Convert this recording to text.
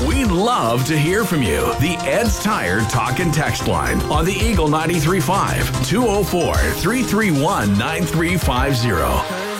We love to hear from you. The Ed's Tire Talk and Text line on the Eagle 93.5, 204-331-9350.